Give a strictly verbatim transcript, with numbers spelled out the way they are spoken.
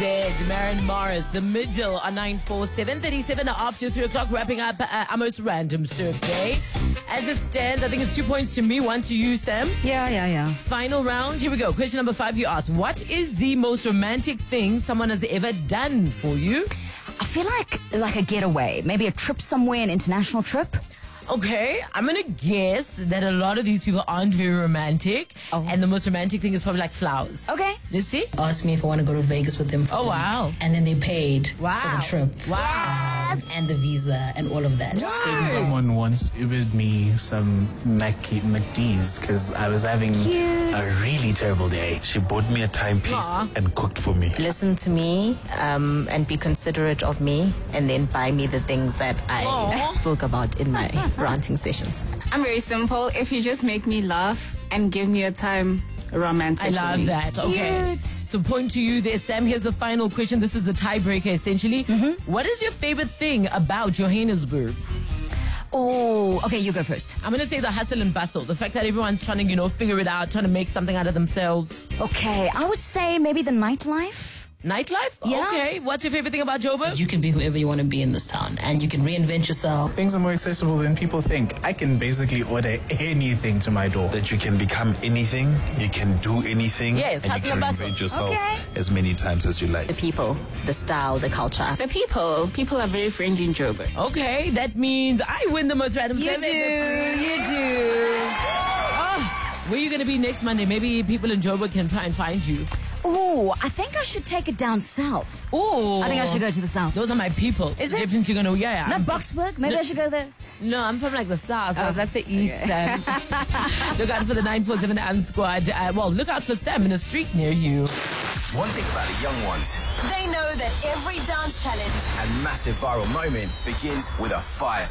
Z, Maren Morris, the middle on nine four, seven thirty-seven after three o'clock, wrapping up uh, our most random survey. As it stands, I think it's two points to me, one to you, Sam. Yeah, yeah, yeah. Final round. Here we go. Question number five, you ask, what is the most romantic thing someone has ever done for you? I feel like like a getaway, maybe a trip somewhere, an international trip. Okay, I'm going to guess that a lot of these people aren't very romantic. Oh. And the most romantic thing is probably like flowers. Okay. Let's see. Asked me if I want to go to Vegas with them. For Oh, wow. And then they paid Wow. for the trip. Wow. And the visa and all of that. Wow. Someone once Ubered me some Mac- McD's because I was having Cute. a really terrible day. She bought me a timepiece Aw. and cooked for me. Listen to me um, and be considerate of me, and then buy me the things that I Aw. spoke about in my ranting sessions. I'm very simple. If you just make me laugh and give me a time, romantic. I for love me. that. Okay. Cute. So point to you there, Sam. Here's the final question. This is the tiebreaker, essentially. Mm-hmm. What is your favorite thing about Johannesburg? Oh, okay, you go first. I'm going to say the hustle and bustle. The fact that everyone's trying to, you know, figure it out, trying to make something out of themselves. Okay, I would say maybe the nightlife. Nightlife? Yeah. Okay. What's your favorite thing about Joburg? You can be whoever you want to be in this town, and you can reinvent yourself. Things are more accessible than people think. I can basically order anything to my door. That you can become anything, you can do anything, Yes, and hustle you and can bustle. reinvent yourself Okay. as many times as you like. The people, the style, the culture. The people, people are very friendly in Joburg. Okay, that means I win the most random You seven. do, you do. Oh, where are you going to be next Monday? Maybe people in Joburg can try and find you. Oh, I think I should take it down south. Oh, I think I should go to the south. Those are my people. Is So it? Definitely going to, yeah, yeah. Not I'm- Boxburg? Maybe No. I should go there. No, I'm from like the south. Oh, That's the east. Sam. Look out for the nine four seven A M squad. Uh, well, look out for Sam in a street near you. One thing about the young ones They know that every dance challenge and massive viral moment begins with a fire